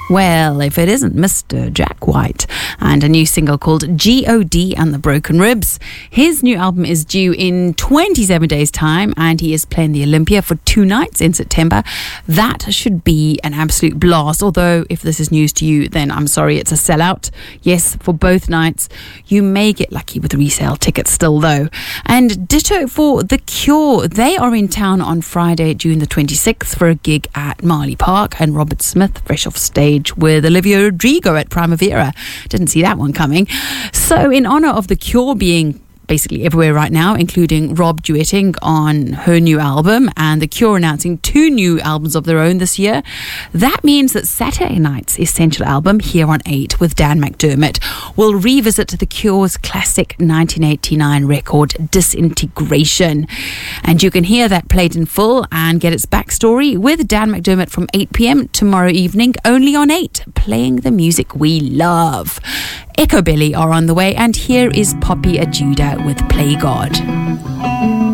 Well, if it isn't Mr. Jack White and a new single called G.O.D. and the Broken Ribs. His new album is due in 27 days' time and he is playing the Olympia for 2 nights in September. That should be an absolute blast, although if this is news to you, then I'm sorry, it's a sellout. Yes, for both nights. You may get lucky with resale tickets still though. And ditto for The Cure. They are in town on Friday, June the 26th for a gig at Marley Park, and Robert Smith fresh off stage with Olivia Rodrigo at Primavera. Didn't see that one coming. So in honour of The Cure being basically everywhere right now, including Rob duetting on her new album and The Cure announcing 2 new albums of their own this year. That means that Saturday night's Essential album, Here on 8 with Dan McDermott, will revisit The Cure's classic 1989 record, Disintegration. And you can hear that played in full and get its backstory with Dan McDermott from 8 p.m. tomorrow evening, only on 8, playing the music we love. Echo Billy are on the way, and here is Poppy Ajuda with Play God.